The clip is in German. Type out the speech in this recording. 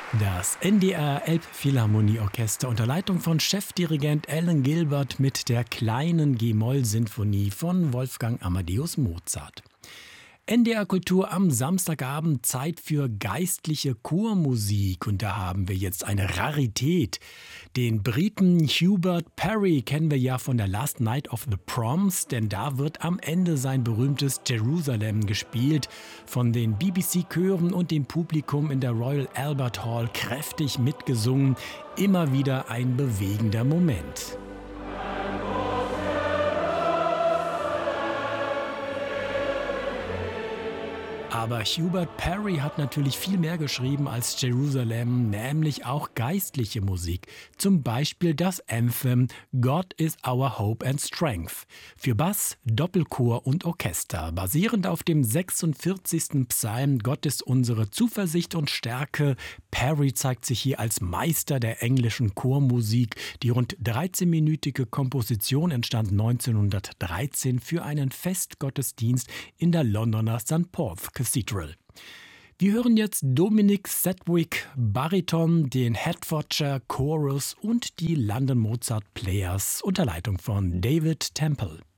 Das NDR Elbphilharmonieorchester unter Leitung von Chefdirigent Alan Gilbert mit der kleinen G-Moll-Sinfonie von Wolfgang Amadeus Mozart. NDR Kultur am Samstagabend, Zeit für geistliche Chormusik. Und da haben wir jetzt eine Rarität. Den Briten Hubert Parry kennen wir ja von der Last Night of the Proms, denn da wird am Ende sein berühmtes Jerusalem gespielt. Von den BBC-Chören und dem Publikum in der Royal Albert Hall kräftig mitgesungen. Immer wieder ein bewegender Moment. Aber Hubert Parry hat natürlich viel mehr geschrieben als Jerusalem, nämlich auch geistliche Musik. Zum Beispiel das Anthem God is our hope and strength. Für Bass, Doppelchor und Orchester. Basierend auf dem 46. Psalm Gott ist unsere Zuversicht und Stärke. Parry zeigt sich hier als Meister der englischen Chormusik. Die rund 13-minütige Komposition entstand 1913 für einen Festgottesdienst in der Londoner St. Paul's Cathedral. Wir hören jetzt Dominic Sedgwick Bariton, den Hertfordshire Chorus und die London Mozart Players unter Leitung von David Temple.